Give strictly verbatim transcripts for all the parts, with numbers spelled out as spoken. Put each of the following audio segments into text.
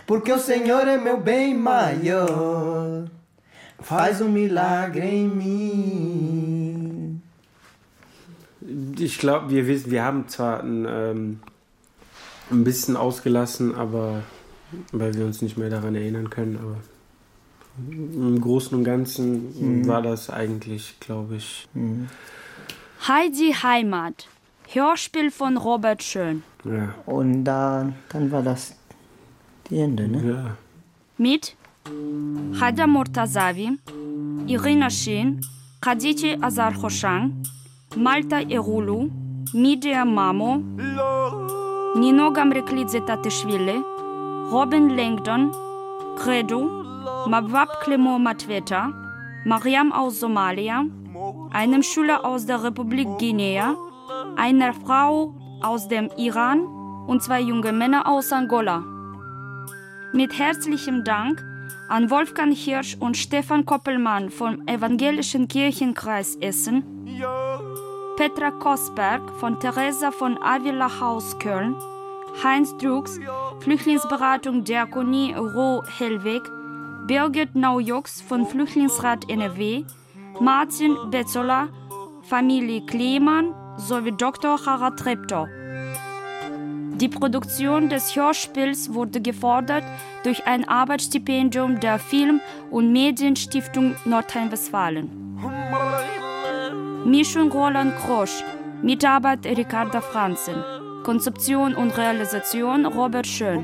porque o Senhor é meu bem maior, faz um milagre em mim. Ich glaube, wir wissen, wir haben zwar ein, ähm, ein bisschen ausgelassen, aber weil wir uns nicht mehr daran erinnern können, aber im Großen und Ganzen mhm. war das eigentlich, glaube ich. Mhm. Heidi Heimat, Hörspiel von Robert Schön. Ja. Und dann, dann war das die Ende, ne? Ja. Mit Hadia Mortazavi, Irina Shin, Khadija Azarkhoshan, Malta Erulu, Midia Mamo, Nino Gamreklidze Tatishvili, Robin Langdon, Credo, Mabwab Clement Matweta, Mariam aus Somalia, einem Schüler aus der Republik Guinea, einer Frau aus dem Iran und zwei junge Männer aus Angola. Mit herzlichem Dank an Wolfgang Hirsch und Stefan Koppelmann vom Evangelischen Kirchenkreis Essen, Petra Kosberg von Theresa von Avila Haus Köln, Heinz Drucks, Flüchtlingsberatung Diakonie Roh-Hellweg, Birgit Naujux von Flüchtlingsrat N R W, Martin Betzola, Familie Kleemann sowie Doktor Harald Treptow. Die Produktion des Hörspiels wurde gefördert durch ein Arbeitsstipendium der Film- und Medienstiftung Nordrhein-Westfalen. Mischung Roland Krosch, Mitarbeit Ricarda Franzen, Konzeption und Realisation Robert Schön.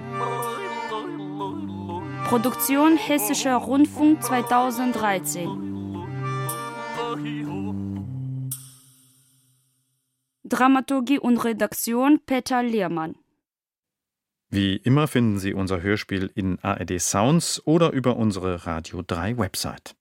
Produktion Hessischer Rundfunk zweitausenddreizehn. Dramaturgie und Redaktion Peter Lehrmann. Wie immer finden Sie unser Hörspiel in A R D Sounds oder über unsere Radio drei Website.